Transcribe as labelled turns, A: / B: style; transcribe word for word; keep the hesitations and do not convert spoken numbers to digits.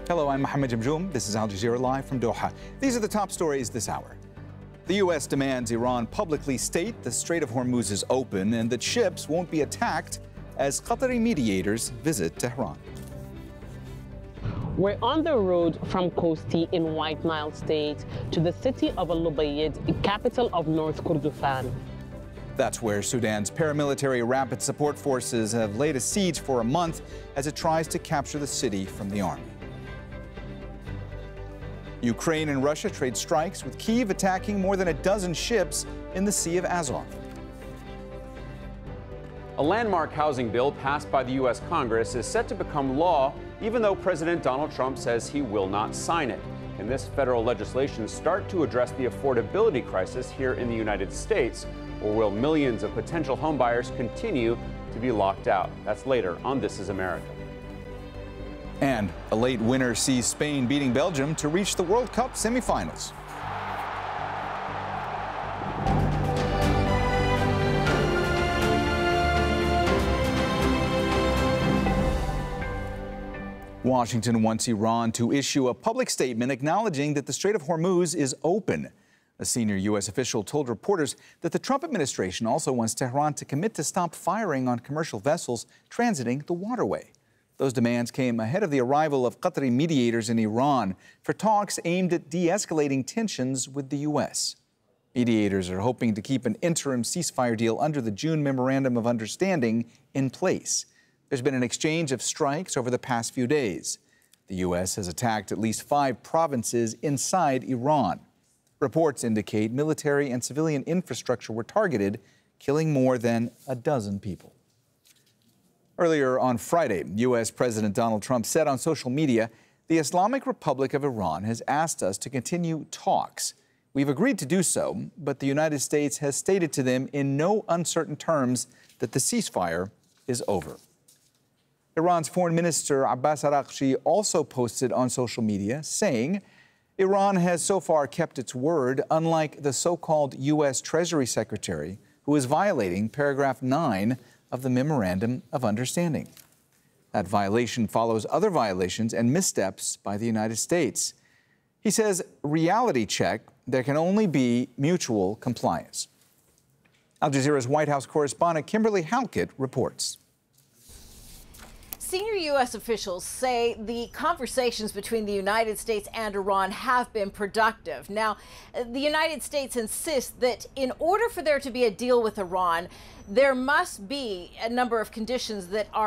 A: Hello, I'm Mohammed Jamjoom. This is Al Jazeera Live from Doha. These are the top stories this hour. The U S demands Iran publicly state the Strait of Hormuz is open and that ships won't be attacked as Qatari mediators visit Tehran.
B: We're on the road from Kosti in White Nile State to the city of Al-Lubayid, capital of North Kordofan.
A: That's where Sudan's paramilitary rapid support forces have laid a siege for a month as it tries to capture the city from the army. Ukraine and Russia trade strikes, with Kyiv attacking more than a dozen ships in the Sea of Azov.
C: A landmark housing bill passed by the U S Congress is set to become law, even though President Donald Trump says he will not sign it. Can this federal legislation start to address the affordability crisis here in the United States, or will millions of potential homebuyers continue to be locked out? That's later on This Is America.
A: And a late winner sees Spain beating Belgium to reach the World Cup semifinals. Washington wants Iran to issue a public statement acknowledging that the Strait of Hormuz is open. A senior U S official told reporters that the Trump administration also wants Tehran to commit to stop firing on commercial vessels transiting the waterway. Those demands came ahead of the arrival of Qatari mediators in Iran for talks aimed at de-escalating tensions with the U S. Mediators are hoping to keep an interim ceasefire deal under the June Memorandum of Understanding in place. There's been an exchange of strikes over the past few days. The U S has attacked at least five provinces inside Iran. Reports indicate military and civilian infrastructure were targeted, killing more than a dozen people. Earlier on Friday, U S President Donald Trump said on social media, "The Islamic Republic of Iran has asked us to continue talks. We've agreed to do so, but the United States has stated to them in no uncertain terms that the ceasefire is over." Iran's Foreign Minister Abbas Araghchi also posted on social media saying, "Iran has so far kept its word, unlike the so-called U S Treasury Secretary, who is violating paragraph nine of the Memorandum of Understanding." That violation follows other violations and missteps by the United States. He says, reality check, there can only be mutual compliance. Al Jazeera's White House correspondent Kimberly Halkett reports.
D: Senior U S officials say the conversations between the United States and Iran have been productive. Now, the United States insists that in order for there to be a deal with Iran, there must be a number of conditions that are